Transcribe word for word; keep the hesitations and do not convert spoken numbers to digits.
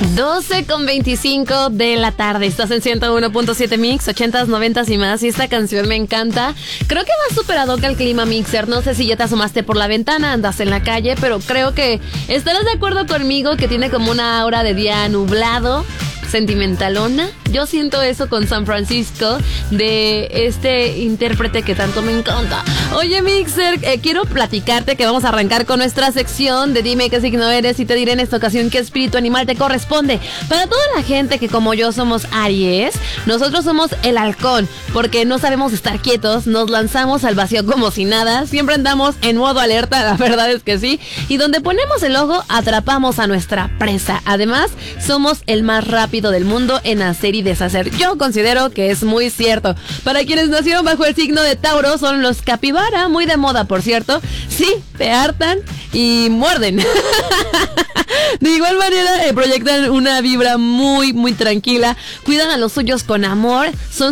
doce con veinticinco de la tarde. Estás en ciento uno punto siete Mix, ochentas, noventas y más. Y esta canción me encanta. Creo que va superado que el clima, Mixer. No sé si ya te asomaste por la ventana, andas en la calle, pero creo que estarás de acuerdo conmigo que tiene como una aura de día nublado, sentimentalona. Yo siento eso con San Francisco, de este intérprete que tanto me encanta. Oye, Mixer, eh, quiero platicarte que vamos a arrancar con nuestra sección de Dime qué signo eres y te diré en esta ocasión qué espíritu animal te corresponde. Para toda la gente que como yo somos Aries, nosotros somos el halcón, porque no sabemos estar quietos, nos lanzamos al vacío como si nada, siempre andamos en modo alerta, la verdad es que sí, y donde ponemos el ojo atrapamos a nuestra presa. Además, somos el más rápido del mundo en hacer y deshacer. Yo considero que es muy cierto. Para quienes nacieron bajo el signo de Tauro, son los capibara, muy de moda, por cierto. Sí, te hartan y muerden. De igual manera, eh, proyectan una vibra muy, muy tranquila. Cuidan a los suyos con amor. Son